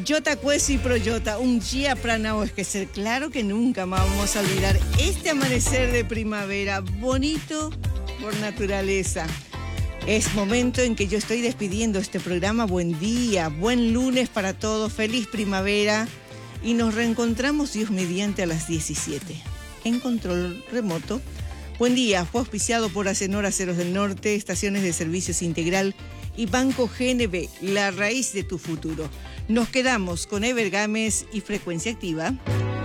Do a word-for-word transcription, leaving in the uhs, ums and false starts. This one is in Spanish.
Yota Cuesi Proyota, un día pranao es que ser claro que nunca más vamos a olvidar este amanecer de primavera, bonito por naturaleza. Es momento en que yo estoy despidiendo este programa. Buen día, buen lunes para todos, feliz primavera y nos reencontramos Dios mediante a las diecisiete en control remoto. Buen día, fue auspiciado por Acenor Aceros del Norte, Estaciones de Servicios Integral y Banco G N B, la raíz de tu futuro. Nos quedamos con Ever Gámez y Frecuencia Activa.